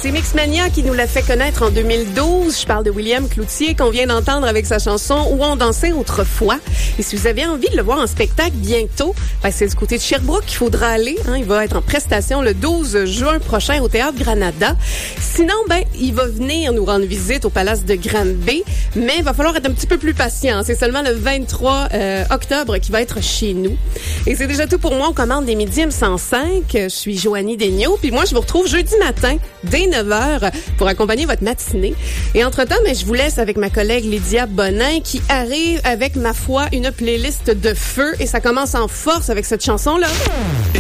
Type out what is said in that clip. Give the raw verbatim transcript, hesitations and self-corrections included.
C'est Mixmania qui nous l'a fait connaître en deux mille douze. Je parle de William Cloutier qu'on vient d'entendre avec sa chanson « Où on dansait autrefois ». Et si vous avez envie de le voir en spectacle bientôt, ben c'est du côté de Sherbrooke qu'il faudra aller. Hein. Il va être en prestation le douze juin prochain au Théâtre Granada. Sinon, ben il va venir nous rendre visite au Palace de Granby, mais il va falloir être un petit peu plus patient. C'est seulement le vingt-trois euh, octobre qu'il va être chez nous. Et c'est déjà tout pour moi. On commande des Médiums cent cinq. Je suis Joanie Daigneault. Puis moi, je vous retrouve jeudi matin dès neuf heures pour accompagner votre matinée. Et entre-temps, mais je vous laisse avec ma collègue Lydia Bonin qui arrive avec, ma foi, une playlist de feu. Et ça commence en force avec cette chanson-là.